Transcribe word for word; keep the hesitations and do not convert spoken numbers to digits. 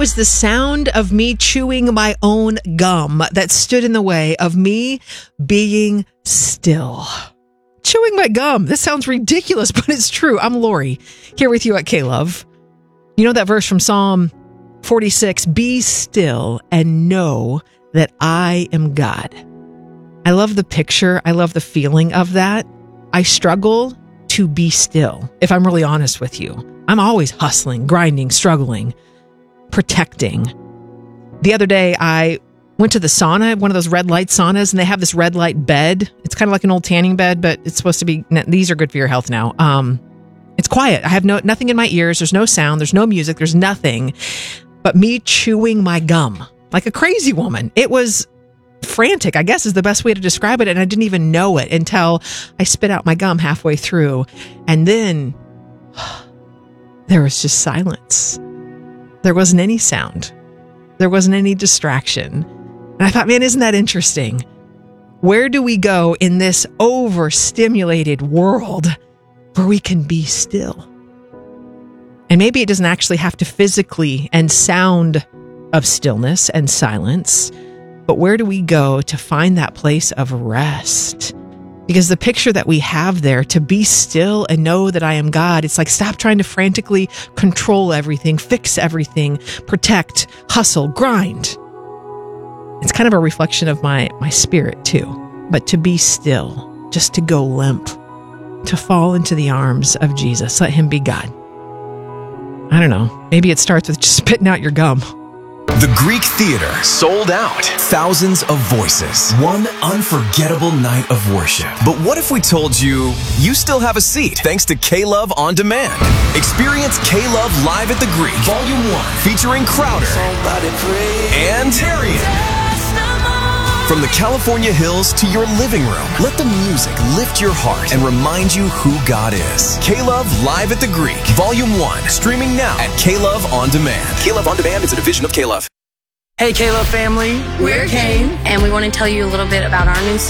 was the sound of me chewing my own gum that stood in the way of me being still. Chewing my gum. This sounds ridiculous, but it's true. I'm Lori, here with you at K-Love. You know that verse from Psalm forty-six, be still and know that I am God. I love the picture. I love the feeling of that. I struggle to be still, if I'm really honest with you. I'm always hustling, grinding, struggling, protecting. The other day, I went to the sauna, one of those red light saunas, and they have this red light bed. It's kind of like an old tanning bed, but it's supposed to be, these are good for your health now. Um, it's quiet. I have no nothing in my ears. There's no sound. There's no music. There's nothing but me chewing my gum like a crazy woman. It was frantic, I guess is the best way to describe it. And I didn't even know it until I spit out my gum halfway through. And then there was just silence. There wasn't any sound. There wasn't any distraction. And I thought, man, isn't that interesting? Where do we go in this overstimulated world where we can be still? And maybe it doesn't actually have to physically and sound of stillness and silence, but where do we go to find that place of rest? Because the picture that we have there, to be still and know that I am God, it's like, stop trying to frantically control everything, fix everything, protect, hustle, grind. It's kind of a reflection of my, my spirit too. But to be still, just to go limp, to fall into the arms of Jesus, let him be God. I don't know. Maybe it starts with just spitting out your gum. The Greek Theater sold out. Thousands of voices. One unforgettable night of worship. But what if we told you you still have a seat thanks to K-Love On Demand? Experience K-Love Live at the Greek, Volume one, featuring Crowder and Tarian. From the California hills to your living room, let the music lift your heart and remind you who God is. K-Love Live at the Greek, Volume one, streaming now at K-Love On Demand. K-Love On Demand is a division of K-Love. Hey, K-Love family. We're Kane, and we want to tell you a little bit about our new